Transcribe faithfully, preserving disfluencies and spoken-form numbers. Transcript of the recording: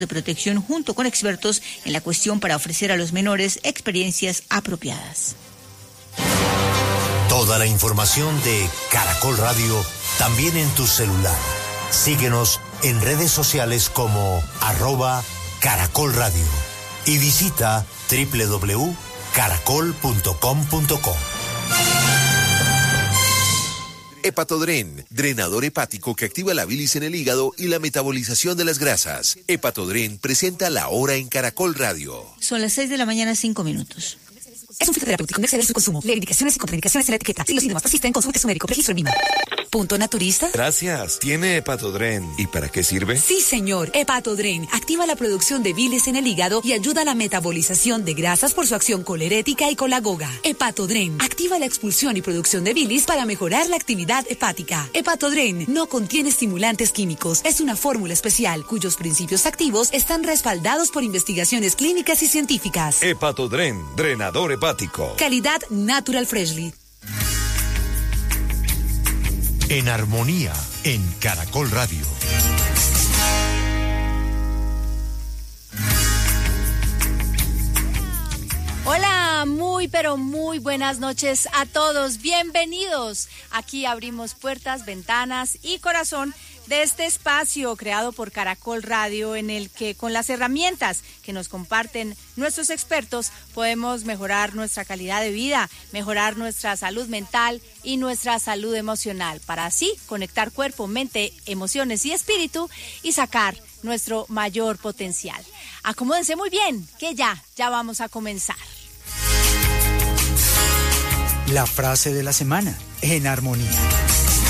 de protección junto con expertos en la cuestión para ofrecer a los menores experiencias apropiadas. Toda la información de Caracol Radio también en tu celular. Síguenos en redes sociales como arroba Caracol Radio y visita doble u doble u doble u punto caracol punto com punto co. Hepatodren, drenador hepático que activa la bilis en el hígado y la metabolización de las grasas. Hepatodren presenta La Hora en Caracol Radio. Son las seis de la mañana, cinco minutos. Es un fitoterapéutico, no exceder su consumo. Lee indicaciones y contraindicaciones en la etiqueta. Si los síntomas persisten, consulte a su médico. Registro en M I M A. ¿Punto naturista? Gracias. ¿Tiene Hepatodren? ¿Y para qué sirve? Sí, señor. Hepatodren activa la producción de bilis en el hígado y ayuda a la metabolización de grasas por su acción colerética y colagoga. Hepatodren activa la expulsión y producción de bilis para mejorar la actividad hepática. Hepatodren no contiene estimulantes químicos. Es una fórmula especial cuyos principios activos están respaldados por investigaciones clínicas y científicas. Hepatodren, drenador hepático. Calidad Natural Freshly. En armonía, en Caracol Radio. Hola, muy pero muy buenas noches a todos. Bienvenidos. Aquí abrimos puertas, ventanas y corazón de este espacio creado por Caracol Radio, en el que con las herramientas que nos comparten nuestros expertos podemos mejorar nuestra calidad de vida, mejorar nuestra salud mental y nuestra salud emocional, para así conectar cuerpo, mente, emociones y espíritu y sacar nuestro mayor potencial. Acomódense muy bien, que ya, ya vamos a comenzar. La frase de la semana, en armonía.